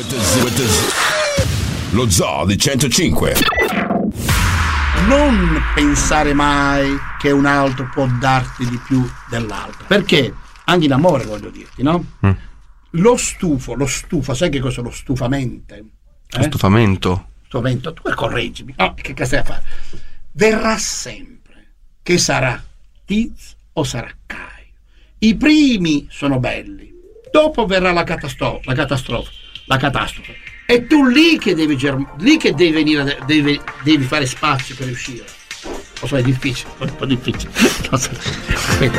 Lo Zoo di 105. Non pensare mai che un altro può darti di più dell'altro, perché anche in amore, voglio dirti, no? Lo stufa, sai che cosa è lo stufamento? Lo stufamento? Stufamento, tu correggimi, no, che stai a fare? Verrà sempre, che sarà Tiz o sarà Caio. I primi sono belli, dopo verrà la catastrofe. E tu lì che devi venire, devi fare spazio per uscire. Lo so, è difficile, un po' difficile. Aspetta.